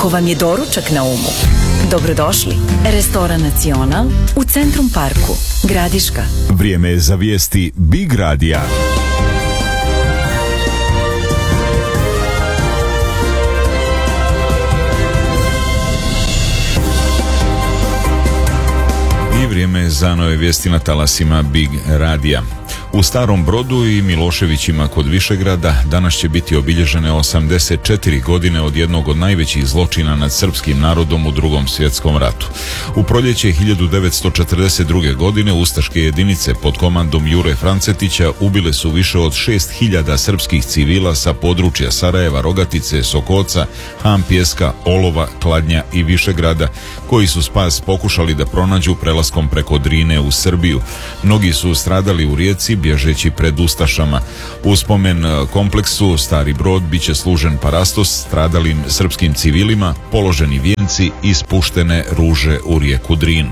Ako vam je doručak na umu, dobrodošli. Restoran Nacional u Centrum Parku, Gradiška. Vrijeme je za vijesti Big Radija. I vrijeme je za nove vijesti na talasima Big Radija. U Starom Brodu i Miloševićima kod Višegrada danas će biti obilježene 84 godine od jednog od najvećih zločina nad srpskim narodom u Drugom svjetskom ratu. U proljeće 1942. godine ustaške jedinice pod komandom Jure Francetića ubile su više od 6000 srpskih civila sa područja Sarajeva, Rogatice, Sokoca, Han Pjeska, Olova, Kladnja i Višegrada, koji su spas pokušali da pronađu prelaskom preko Drine u Srbiju. Mnogi su stradali u Rijeci bježeći pred ustašama. U spomen kompleksu Stari Brod biće služen parastos stradalim srpskim civilima, položeni vijenci i spuštene ruže u rijeku Drinu.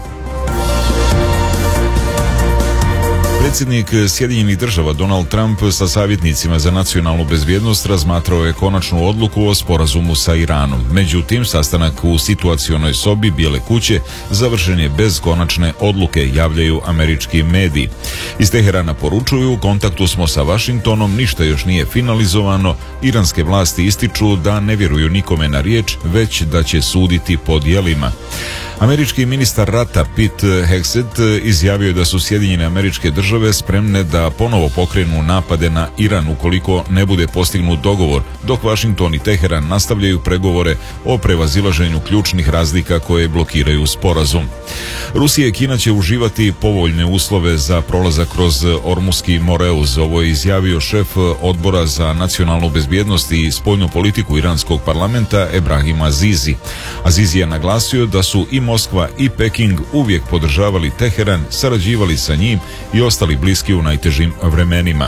Predsjednik Sjedinjenih Država Donald Trump sa savjetnicima za nacionalnu bezbjednost razmatrao je konačnu odluku o sporazumu sa Iranom. Međutim, sastanak u situacionoj sobi Bijele kuće završen je bez konačne odluke, javljaju američki mediji. Iz Teherana poručuju: u kontaktu smo sa Vašingtonom, ništa još nije finalizovano. Iranske vlasti ističu da ne vjeruju nikome na riječ, već da će suditi po djelima. Američki ministar rata Pete Hegseth izjavio je da su Sjedinjene Američke Države spremne da ponovo pokrenu napade na Iran ukoliko ne bude postignut dogovor, dok Vašington i Teheran nastavljaju pregovore o prevazilaženju ključnih razlika koje blokiraju sporazum. Rusija i Kina će uživati povoljne uslove za prolazak kroz Ormuski Moreuz. Ovo je izjavio šef odbora za nacionalnu bezbjednost i spoljnu politiku iranskog parlamenta Ebrahim Azizi. Azizi je naglasio da su i Moskva i Peking uvijek podržavali Teheran, sarađivali sa njim i ostali bliski u najtežim vremenima.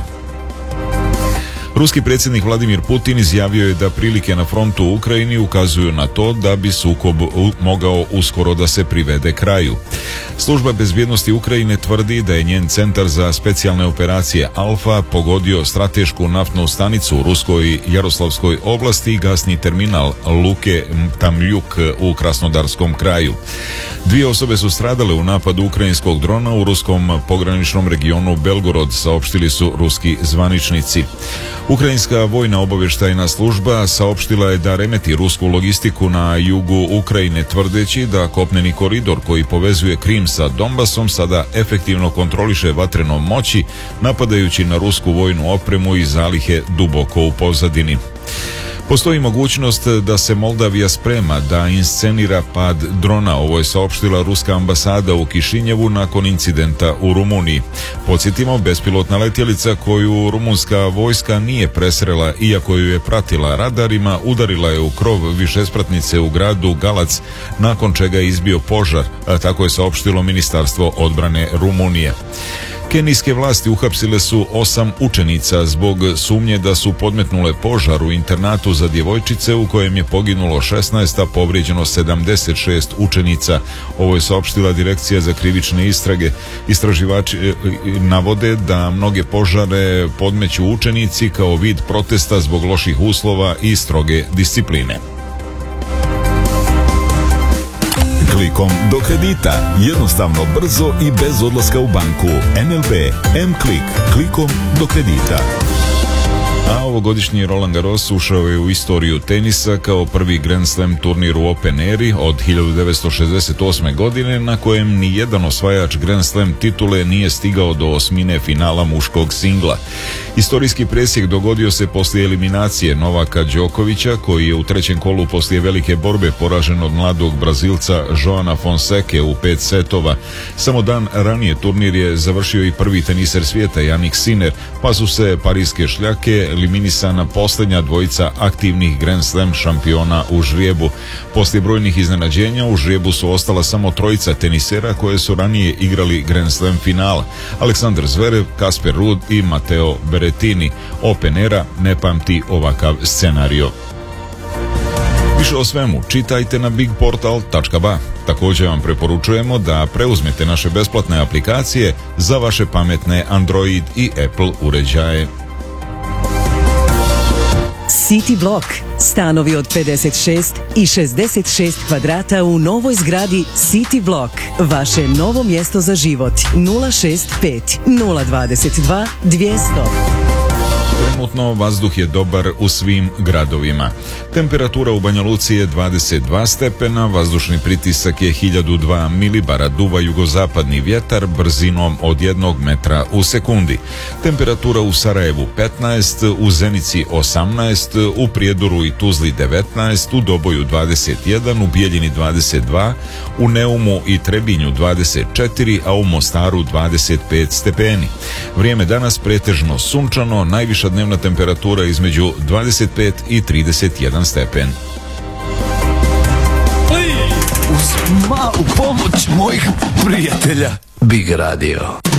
Ruski predsjednik Vladimir Putin izjavio je da prilike na frontu u Ukrajini ukazuju na to da bi sukob mogao uskoro da se privede kraju. Služba bezbjednosti Ukrajine tvrdi da je njen centar za specijalne operacije Alfa pogodio stratešku naftnu stanicu u ruskoj Jaroslavskoj oblasti i gasni terminal Luke Tamljuk u Krasnodarskom kraju. 2 osobe su stradale u napadu ukrajinskog drona u ruskom pograničnom regionu Belgorod, saopštili su ruski zvaničnici. Ukrajinska vojna obavještajna služba saopštila je da remeti rusku logistiku na jugu Ukrajine, tvrdeći da kopneni koridor koji povezuje Krim sa Donbasom sada efektivno kontroliše vatrenom moći, napadajući na rusku vojnu opremu i zalihe duboko u pozadini. Postoji mogućnost da se Moldavija sprema da inscenira pad drona, ovo je saopštila ruska ambasada u Kišinjevu nakon incidenta u Rumuniji. Podsjetimo, bespilotna letjelica koju rumunska vojska nije presrela iako ju je pratila radarima, udarila je u krov višespratnice u gradu Galac, nakon čega je izbio požar, a tako je saopštilo Ministarstvo odbrane Rumunije. Kenijske vlasti uhapsile su 8 učenica zbog sumnje da su podmetnule požar u internatu za djevojčice u kojem je poginulo 16, a povrijeđeno 76 učenica. Ovo je saopštila Direkcija za krivične istrage. Istraživači navode da mnoge požare podmeću učenici kao vid protesta zbog loših uslova i stroge discipline. Klikom do kredita. Jednostavno, brzo i bez odlaska u banku. NLB M-Klik. Klikom do kredita. A ovogodišnji Roland Garros ušao je u istoriju tenisa kao prvi Grand Slam turnir u Open Eri od 1968. godine, na kojem ni jedan osvajač Grand Slam titule nije stigao do osmine finala muškog singla. Istorijski presjek dogodio se poslije eliminacije Novaka Đokovića, koji je u trećem kolu poslije velike borbe poražen od mladog Brazilca Joana Fonseke u 5 setova. Samo dan ranije turnir je završio i prvi teniser svijeta Jannik Sinner, pa su se pariske šljake eliminisana posljednja dvojica aktivnih Grand Slam šampiona u ždrijebu. Poslije brojnih iznenađenja u ždrijebu su ostala samo trojica tenisera koje su ranije igrali Grand Slam final: Aleksandar Zverev, Kasper Ruud i Matteo Berrettini. Open Era ne pamti ovakav scenario. Više o svemu čitajte na bigportal.ba. Također vam preporučujemo da preuzmete naše besplatne aplikacije za vaše pametne Android i Apple uređaje. City Block. Stanovi od 56 i 66 kvadrata u novoj zgradi City Block. Vaše novo mjesto za život. 065 022 200. Trenutno vazduh je dobar u svim gradovima. Temperatura u Banja Luci je 22 stepena, vazdušni pritisak je 1002 milibara, duva jugozapadni vjetar brzinom od 1 metra u sekundi. Temperatura u Sarajevu 15, u Zenici 18, u Prijedoru i Tuzli 19, u Doboju 21, u Bijeljini 22, u Neumu i Trebinju 24, a u Mostaru 25 stepeni. Vrijeme danas pretežno sunčano, najviša dnevna temperatura između 25 i 31 stepen. Uz malu pomoć mojih prijatelja Big Radio.